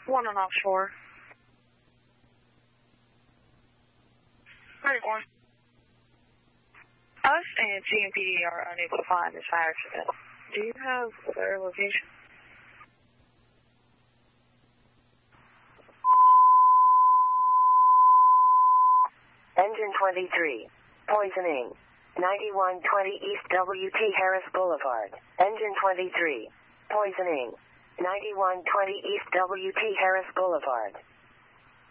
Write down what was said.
One on offshore. 31. Us and GMPD are unable to find this fire accident. Do you have their location? Engine 23. Poisoning. 9120 East W.T. Harris Boulevard. Engine 23. Poisoning. 9120 East W.T. Harris Boulevard.